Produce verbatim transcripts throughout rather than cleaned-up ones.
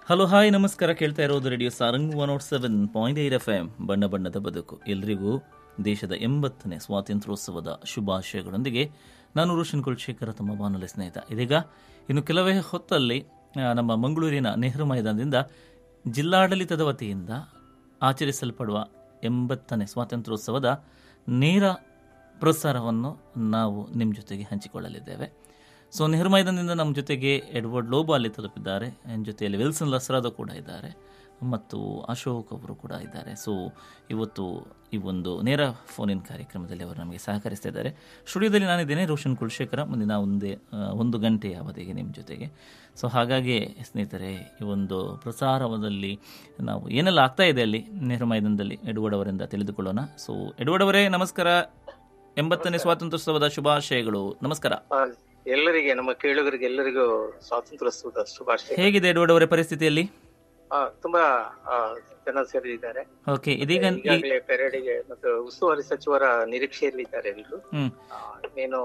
Hello hi ನಮಸ್ಕಾರ. ಕೇಳ್ತಾ ಇರೋದು radio Sarang one not seven point eight F M ಬಣ್ಣ ಬಣ್ಣದ ಬದುಕು. ಎಲ್ರಿಗೂ ದೇಶದ ಎಂಬತ್ತನೇ ಸ್ವಾತಂತ್ರ್ಯೋತ್ಸವದ ಶುಭಾಶಯಗಳೊಂದಿಗೆ ನಾನು ರೋಷನ್ ಕುಲಶೇಖರ, ತಮ್ಮ ಬಾನುಲಿ ಸ್ನೇಹಿತ. ಇದೀಗ ಇನ್ನು ಕೆಲವೇ ಹೊತ್ತಲ್ಲಿ ನಮ್ಮ ಮಂಗಳೂರಿನ ನೆಹರು ಮೈದಾನದಿಂದ ಜಿಲ್ಲಾಡಳಿತದ ವತಿಯಿಂದ ಆಚರಿಸಲ್ಪಡುವ ಎಂಬತ್ತನೇ ಸ್ವಾತಂತ್ರ್ಯೋತ್ಸವದ ನೇರ ಪ್ರಸಾರವನ್ನು ನಾವು ನಿಮ್ಮ ಜೊತೆಗೆ ಹಂಚಿಕೊಳ್ಳಲಿದ್ದೇವೆ. ಸೊ ನೆಹರು ಮೈದಾನದಿಂದ ನಮ್ಮ ಜೊತೆಗೆ ಎಡ್ವರ್ಡ್ ಲೋಬೋ ಅಲ್ಲಿ ತಲುಪಿದ್ದಾರೆ. ನನ್ನ ಜೊತೆಯಲ್ಲಿ ವಿಲ್ಸನ್ ಲಸ್ರಾದೋ ಕೂಡ ಇದ್ದಾರೆ ಮತ್ತು ಅಶೋಕ್ ಅವರು ಕೂಡ ಇದ್ದಾರೆ. ಸೊ ಇವತ್ತು ಈ ಒಂದು ನೇರ ಫೋನಿನ್ ಕಾರ್ಯಕ್ರಮದಲ್ಲಿ ಅವರು ನಮಗೆ ಸಹಕರಿಸ್ತಾ ಇದ್ದಾರೆ. ಸ್ಟುಡಿಯೋದಲ್ಲಿ ನಾನಿದ್ದೇನೆ, ರೋಷನ್ ಕುಲಶೇಖರ. ಮುಂದಿನ ಒಂದೇ ಒಂದು ಗಂಟೆಯ ಅವಧಿಗೆ ನಿಮ್ಮ ಜೊತೆಗೆ. ಸೊ ಹಾಗಾಗಿ ಸ್ನೇಹಿತರೆ, ಈ ಒಂದು ಪ್ರಸಾರದಲ್ಲಿ ನಾವು ಏನೆಲ್ಲ ಆಗ್ತಾ ಇದೆ ಅಲ್ಲಿ ನೆಹರು ಮೈದಾನದಲ್ಲಿ ಎಡ್ವರ್ಡ್ ಅವರಿಂದ ತಿಳಿದುಕೊಳ್ಳೋಣ. ಸೊ ಎಡ್ವರ್ಡ್ ಅವರೇ ನಮಸ್ಕಾರ, ಎಂಬತ್ತನೇ ಸ್ವಾತಂತ್ರ್ಯೋತ್ಸವದ ಶುಭಾಶಯಗಳು. ನಮಸ್ಕಾರ. ಎಲ್ಲರಿಗೆ, ನಮ್ಮ ಕೇಳುಗರಿಗೆ ಎಲ್ಲರಿಗೂ ಸ್ವಾತಂತ್ರ್ಯೋತ್ಸವದ ಶುಭಾಶಯ. ಹೇಗಿದೆ ಎಡ್ವರ್ಡ್ ಅವರ ಪರಿಸ್ಥಿತಿಯಲ್ಲಿ? ತುಂಬಾ ಜನ ಸೇರಿದ್ದಾರೆ. ಓಕೆ, ಇದೀಗ ಈಗಾಗಲೇ ಪೆರೇಡಿಗೆ ಮತ್ತು ಉಸ್ತುವಾರಿ ಸಚಿವರ ನಿರೀಕ್ಷೆಯಲ್ಲಿ ಇದ್ದಾರೆ ಎಲ್ಲರೂ. ಏನು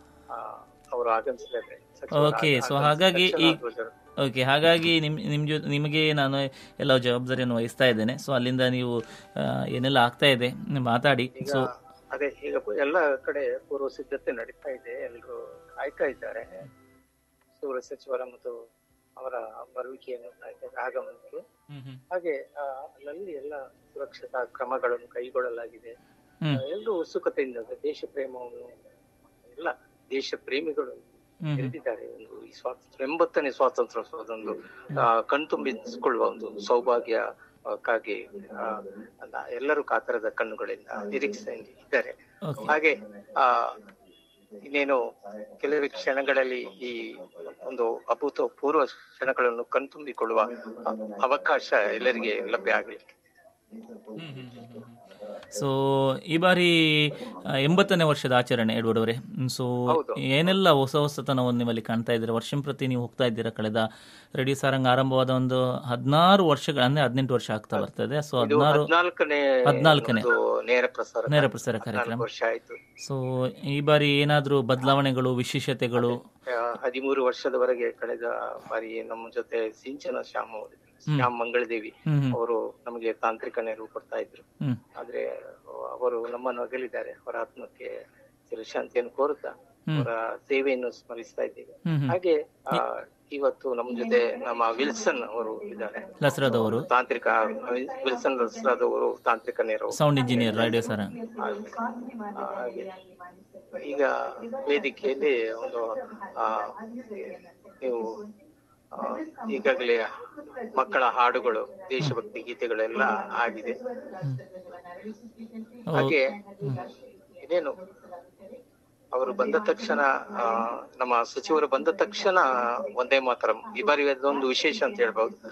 ಅವರು ಆಗಮಿಸಿದ್ದಾರೆ. ಓಕೆ, ಸೊ ಹಾಗಾಗಿ ಈ ಓಕೆ ಹಾಗಾಗಿ ನಿಮ್ ನಿಮ್ ಜೊ ನಿಮಗೆ ನಾನು ಎಲ್ಲ ಜವಾಬ್ದಾರಿಯನ್ನು ವಹಿಸ್ತಾ ಇದ್ದೇನೆ. ಸೊ ಅಲ್ಲಿಂದ ನೀವು ಏನೆಲ್ಲ ಆಗ್ತಾ ಇದೆ ಮಾತಾಡಿ. ಸೊ ಅದೇ ಈಗ ಎಲ್ಲ ಕಡೆ ಪೂರ್ವ ಸಿದ್ಧತೆ ನಡೀತಾ ಇದೆ, ಎಲ್ಲರೂ ಕಾಯ್ತಾ ಇದ್ದಾರೆ ಸೂರ್ಯ ಸಚಿವರ ಮತ್ತು ಅವರ ಬರುವಿಕೆಯನ್ನು ಆಗಮನಕ್ಕೆ. ಹಾಗೆ ಅಲ್ಲಲ್ಲಿ ಎಲ್ಲ ಸುರಕ್ಷತಾ ಕ್ರಮಗಳನ್ನು ಕೈಗೊಳ್ಳಲಾಗಿದೆ. ಎಲ್ಲರೂ ಉತ್ಸುಕತೆಯಿಂದ ದೇಶ ಪ್ರೇಮವನ್ನು ಎಲ್ಲ ದೇಶ ಪ್ರೇಮಿಗಳು ಹಿಡಿದಿದ್ದಾರೆ. ಒಂದು ಈ ಸ್ವಾತಂತ್ರ್ಯ ಎಂಬತ್ತನೇ ಸ್ವಾತಂತ್ರ್ಯೋತ್ಸವದೊಂದು ಕಣ್ತುಂಬಿಸಿಕೊಳ್ಳುವ ಒಂದು ಸೌಭಾಗ್ಯ ಕ್ಕಾಗಿ ಎಲ್ಲರೂ ಕಾತರದ ಕಣ್ಣುಗಳಿಂದ ನಿರೀಕ್ಷೆಯಿಂದ ಇದ್ದಾರೆ. ಹಾಗೆ ಆ ಇನ್ನೇನು ಕೆಲವೇ ಕ್ಷಣಗಳಲ್ಲಿ ಈ ಒಂದು ಅಭೂತಪೂರ್ವ ಕ್ಷಣಗಳನ್ನು ಕಣ್ತುಂಬಿಕೊಳ್ಳುವ ಅವಕಾಶ ಎಲ್ಲರಿಗೆ ಲಭ್ಯ ಆಗಲಿಕ್ಕೆ. ಸೊ ಈ ಬಾರಿ ಎಂಬತ್ತನೇ ವರ್ಷದ ಆಚರಣೆ ಎಡ್ವರ್ಡ್ ಅವರೇ. ಸೊ ಏನೆಲ್ಲ ಹೊಸ ಹೊಸತನವನ್ನು ನಿಮ್ಮಲ್ಲಿ ಕಾಣ್ತಾ ಇದ್ದೀರಾ? ವರ್ಷಂ ಪ್ರತಿ ನೀವು ಹೋಗ್ತಾ ಇದ್ದೀರಾ. ಕಳೆದ ರೇಡಿಯೋ ಸಾರಂಗ್ ಆರಂಭವಾದ ಒಂದು ಹದಿನಾರು ವರ್ಷಗಳ ಅಂದ್ರೆ ಹದಿನೆಂಟು ವರ್ಷ ಆಗ್ತಾ ಬರ್ತದೆ. ಸೊ ಹದಿನಾರು ಹದಿನಾಲ್ಕನೇ ನೇರ ಪ್ರಸಾರ ನೇರ ಪ್ರಸಾರ ಕಾರ್ಯಕ್ರಮ. ಸೊ ಈ ಬಾರಿ ಏನಾದ್ರೂ ಬದಲಾವಣೆಗಳು, ವಿಶೇಷತೆಗಳು? ಹದಿಮೂರು ವರ್ಷದವರೆಗೆ ಕಳೆದ ಬಾರಿ ನಮ್ಮ ಜೊತೆ ಸಿಂಚನ ಶ್ಯಾಮ್ ಶ್ಯಾಮ್ ಮಂಗಳದೇವಿ ಅವರು ನಮಗೆ ತಾಂತ್ರಿಕ ನೆರವು ಕೊಡ್ತಾ ಇದ್ರು. ಆದ್ರೆ ಅವರು ನಮ್ಮನ್ನು ಅಗಲಿದ್ದಾರೆ. ಅವರ ಆತ್ಮಕ್ಕೆ ಚಿರಶಾಂತಿಯನ್ನು ಕೋರುತ್ತಾ ಅವರ ಸೇವೆಯನ್ನು ಸ್ಮರಿಸ್ತಾ ಇದ್ದೀವಿ. ಹಾಗೆ ಇವತ್ತು ನಮ್ಮ ಜೊತೆ ನಮ್ಮ ವಿಲ್ಸನ್ ಅವರು ಇದ್ದಾರೆ, ಲಸ್ರಾದವರು ತಾಂತ್ರಿಕ ವಿಲ್ಸನ್ ಲಸ್ರಾದವರು ತಾಂತ್ರಿಕ ನೆರವು, ಸೌಂಡ್ ಇಂಜಿನಿಯರ್ ರೇಡಿಯೋ ಸಾರಂಗ್. ಹಾಗೆ ಈಗ ವೇದಿಕೆಯಲ್ಲಿ ಒಂದು ಆ ನೀವು ಈಗಾಗಲೇ ಮಕ್ಕಳ ಹಾಡುಗಳು, ದೇಶಭಕ್ತಿ ಗೀತೆಗಳೆಲ್ಲ ಆಗಿದೆ. ಹಾಗೆ ಇದೇನು ಅವರು ಬಂದ ತಕ್ಷಣ, ನಮ್ಮ ಸಚಿವರು ಬಂದ ತಕ್ಷಣ ಒಂದೇ ಮಾತರಂ, ಈ ಬಾರಿ ಅದೊಂದು ವಿಶೇಷ ಅಂತ ಹೇಳ್ಬಹುದು.